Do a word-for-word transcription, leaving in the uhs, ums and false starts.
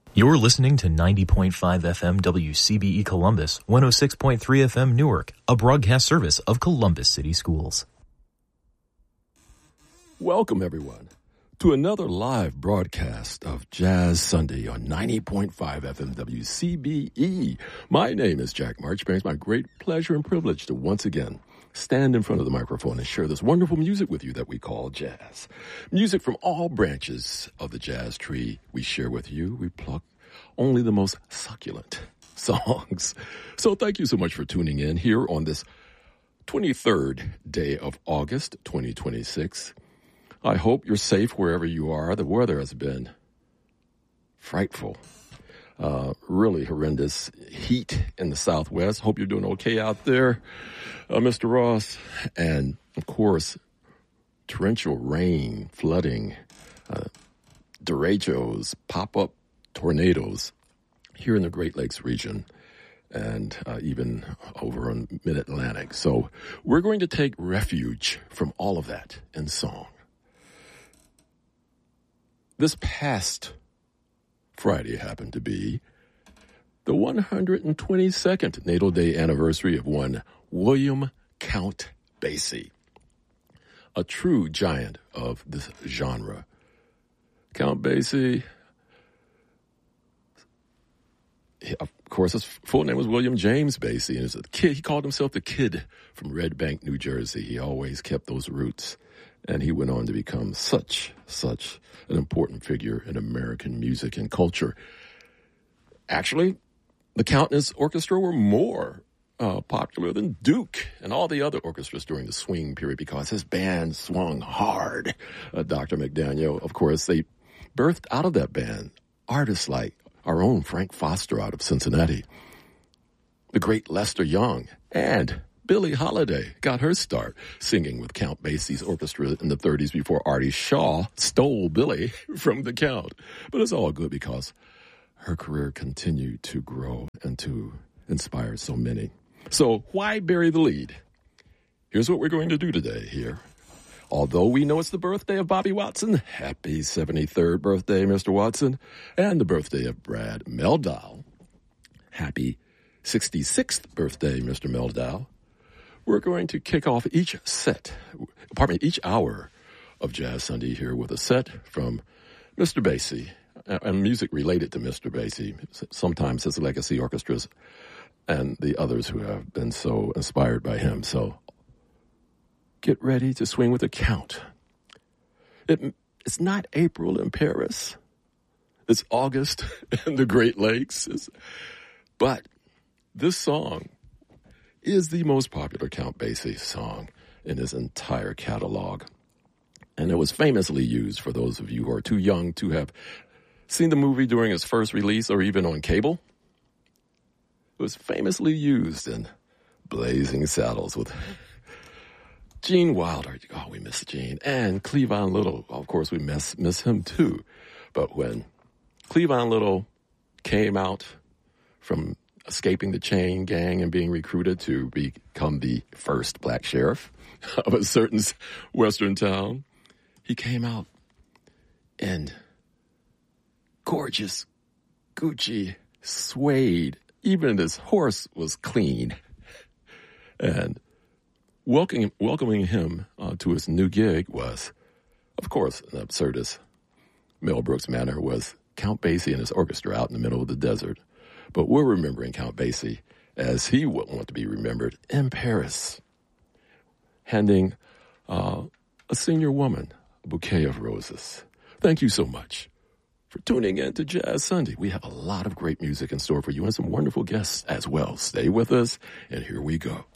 You're listening to ninety point five F M W C B E Columbus, one oh six point three F M Newark, a broadcast service of Columbus City Schools. Welcome, everyone, to another live broadcast of Jazz Sunday on ninety point five F M W C B E. My name is Jack Marchbanks. It's my great pleasure and privilege to once again stand in front of the microphone and share this wonderful music with you that we call jazz. Music from all branches of the jazz tree we share with you. We pluck only the most succulent songs. So thank you so much for tuning in here on this twenty-third day of August, twenty twenty-six. I hope you're safe wherever you are. The weather has been frightful. Uh, really horrendous heat in the Southwest. Hope you're doing okay out there, uh, Mister Ross. And, of course, torrential rain, flooding, uh, derechos, pop-up tornadoes here in the Great Lakes region and uh, even over in Mid-Atlantic. So we're going to take refuge from all of that in song. This past Friday happened to be the one hundred twenty-second natal day anniversary of one William Count Basie, a true giant of this genre. Count Basie, of course, his full name was William James Basie, and as a kid, he called himself the Kid from Red Bank, New Jersey. He always kept those roots, and he went on to become such, such an important figure in American music and culture. Actually, the Count and his orchestra were more uh, popular than Duke and all the other orchestras during the swing period because his band swung hard. Uh, Doctor McDaniel, of course, they birthed out of that band artists like our own Frank Foster out of Cincinnati, the great Lester Young, and Billie Holiday got her start singing with Count Basie's orchestra in the thirties before Artie Shaw stole Billie from the Count. But it's all good because her career continued to grow and to inspire so many. So why bury the lead? Here's what we're going to do today here. Although we know it's the birthday of Bobby Watson, happy seventy-third birthday, Mister Watson, and the birthday of Brad Mehldau. Happy sixty-sixth birthday, Mister Mehldau. We're going to kick off each set, pardon me, each hour of Jazz Sunday here with a set from Mister Basie and music related to Mister Basie, sometimes his legacy orchestras and the others who have been so inspired by him. So get ready to swing with the Count. It, it's not April in Paris. It's August in the Great Lakes. It's, but this song is the most popular Count Basie song in his entire catalog. And it was famously used, for those of you who are too young to have seen the movie during its first release or even on cable. It was famously used in Blazing Saddles with Gene Wilder. Oh, we miss Gene. And Cleavon Little. Of course, we miss, miss him too. But when Cleavon Little came out from escaping the chain gang and being recruited to become the first black sheriff of a certain western town, he came out in gorgeous Gucci suede. Even his horse was clean. And welcoming, welcoming him uh, to his new gig was, of course, an absurdist Mel Brooks manner, was Count Basie and his orchestra out in the middle of the desert. But we're remembering Count Basie as he would want to be remembered in Paris, handing uh, a senior woman a bouquet of roses. Thank you so much for tuning in to Jazz Sunday. We have a lot of great music in store for you and some wonderful guests as well. Stay with us, and here we go.